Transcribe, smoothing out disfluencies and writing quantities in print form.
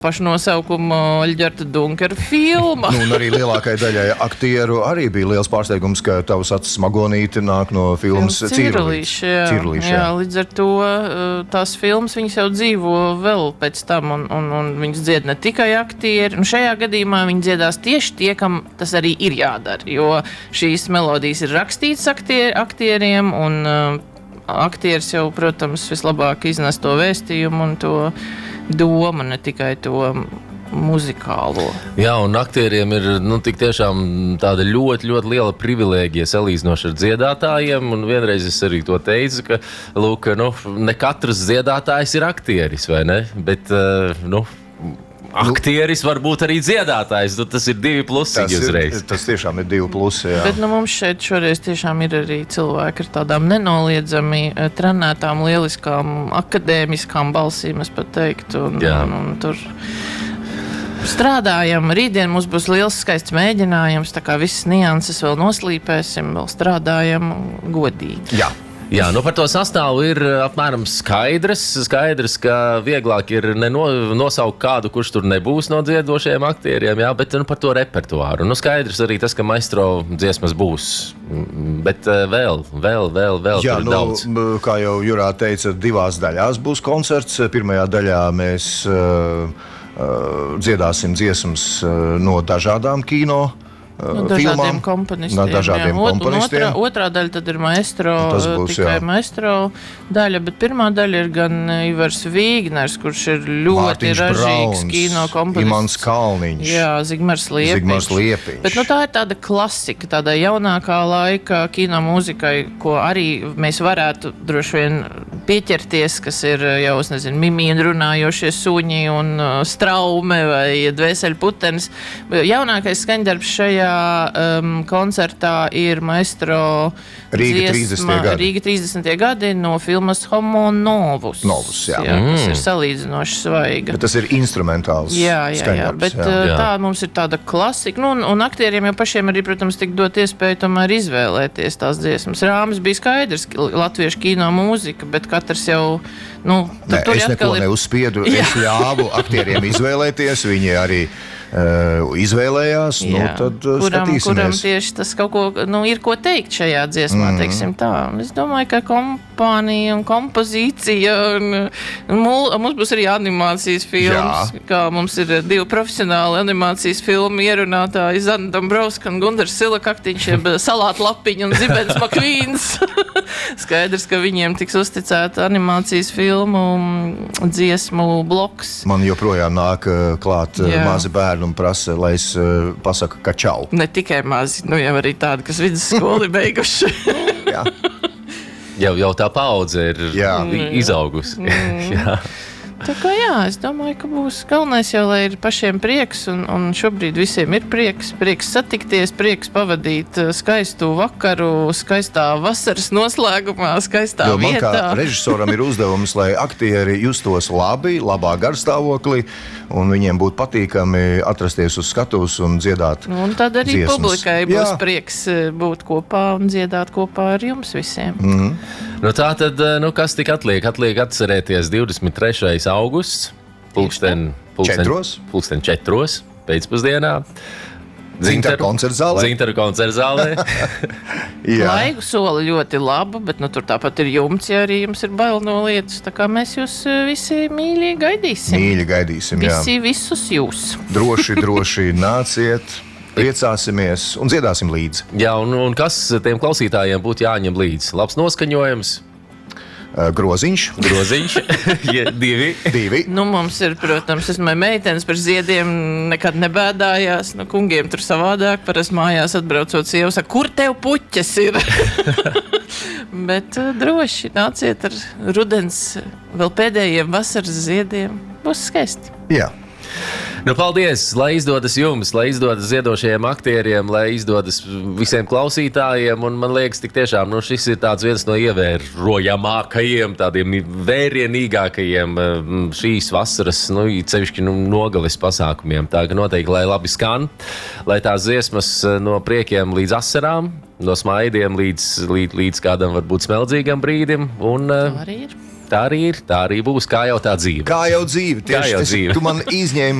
pašnosaukumu Ļģerta Dunkera filma. Un arī lielākai daļai aktieru arī bija liels pārsteigums, ka tavs acis Magonīte nāk no filmas Cirulīši. Jā, līdz ar to tās filmas viņas jau dzīvo vēl pēc tam, un viņas dzied ne tikai aktieri. Un šajā gadījumā viņi dziedās tieši tie, kam tas arī ir jādara, jo šīs melodijas ir rakstītas aktieriem, un aktieris jau, protams, vislabāk iznes to vēstījumu un to domu, ne tikai to muzikālo. Jā, un aktieriem ir tik tiešām tāda ļoti, ļoti liela privilēģija salīdzinoši ar dziedātājiem, un vienreiz es arī to teicu, ka, lūk, ne katrs dziedātājs ir aktieris, vai ne? Bet, aktieris var būt arī dziedātājs, tas ir 2 plusiņi uzreiz. Tas tiešām ir 2 plusi, jā. Bet mums šeit šoreiz tiešām ir arī cilvēki ar tādām nenoliedzami trenētām, lieliskām, akadēmiskām balsīm, es pat teiktu, un tur strādājam. Rītdien mums būs liels skaists mēģinājums, tā kā visas nianses vēl noslīpēsim, vēl strādājam godīgi. Jā. Jā, par to sastāvu ir apmēram skaidrs, ka vieglāk ir nosaukt kādu, kurš tur nebūs no dziedošajiem aktieriem, jā, bet par to repertuāru. Skaidrs arī tas, ka maestro dziesmas būs, bet vēl jā, tur ir daudz. Kā jau Jurā teica, 2 daļās būs koncerts. Pirmajā daļā mēs dziedāsim dziesmas no dažādām kino dažādiem komponistiem. Otrā daļa tad ir maestro, tikai maestro daļa, bet pirmā daļa ir gan Ivars Vīgners, kurš ir ļoti ražīgs kino komponists. Imants Kalniņš. Jā, Zigmars Liepiņš. Bet tā ir tāda klasika, tāda jaunākā laika kino mūzikai, ko arī mēs varētu droši vien pieķerties, kas ir jau, es nezinu, Mimīna runājošie suņi un Straume vai Dvēseļputenis. Jaunākais skaņdarbs šajā koncertā ir maestro Rīga 30. gadi no filmas Homo Novus. Jā. Kas ir salīdzinoši svaiga. Bet tas ir instrumentāls skaņdarbs. Bet tā mums ir tāda klasika. Un aktieriem jau pašiem arī, protams, tik dot iespēju tomēr izvēlēties tās dziesmas. Rāmis bija skaidrs, latviešu kino mūzika, bet katrs jau es neko neuzspiedu, es ļāvu aktieriem izvēlēties, viņi arī izvēlējās, tad skatīsimies. Kuram tieši tas kaut ko, ir ko teikt šajā dziesmā, teiksim tā. Es domāju, ka kompānija un kompozīcija, mums būs arī animācijas filmas, kā mums ir 2 profesionāli animācijas filmu ierunātāji, Zana Dombrovska un Gundars Silakaktiņš, Salāta Lapiņa un Zibens Makvīns. Skaidrs, ka viņiem tiks uzticēta animācijas filmu dziesmu bloks. Man joprojām nāk klāt mazi bērni un prasa, lai es pasaku, ka čau. Ne tikai mazi, jau arī tādi, kas vidusskolu ir beiguši. Jā. Jau tā paudze ir izaugusi. Jā. Tā kā es domāju, ka būs galvenais jau, lai ir pašiem prieks, un šobrīd visiem ir prieks satikties, prieks pavadīt skaistu vakaru, skaistā vasaras noslēgumā, skaistā vietā. Man kā režisoram ir uzdevums, lai aktieri justos labi, labā garstāvoklī, un viņiem būtu patīkami atrasties uz skatuves un dziedāt dziesmas. Un tad arī publikai būs prieks būt kopā un dziedāt kopā ar jums visiem. Tā tad, kas tik atliek? Atliek atcerēties 23. augusts, pulksten 4 pēcpusdienā. Zinteru koncertzālē. Laiku sola ļoti laba, bet tur tāpat ir jumts, ja arī jums ir bail no lietas. Tā kā mēs jūs visi mīļi gaidīsim. Visus jūs. Droši nāciet. Priecāsimies un dziedāsim līdzi. Jā, un kas tiem klausītājiem būtu jāņem līdzi? Labs noskaņojums. Groziņš. 2. Mums ir, protams, meitenes par ziediem nekad nebēdājās. Kungiem tur savādāk. Parasti mājās atbraucot sieva saka, kur tev puķes ir? Bet droši nāciet ar rudens vēl pēdējiem vasaras ziediem. Būs skaisti. Jā. Paldies, lai izdodas jums, lai izdodas ziedošajiem aktieriem, lai izdodas visiem klausītājiem, un man liekas, tik tiešām, šis ir tāds viens no ievērojamākajiem, tādiem vērienīgākajiem šīs vasaras, cevišķi nogales pasākumiem. Tā ka noteikti, lai labi skan, lai tās dziesmas no priekiem līdz asarām, no smaidiem līdz kādam varbūt smeldzīgam brīdim, un tā arī ir, tā arī būs, kā jau tā dzīve. Kā jau dzīve, tieši dzīve. Tu man izņēmi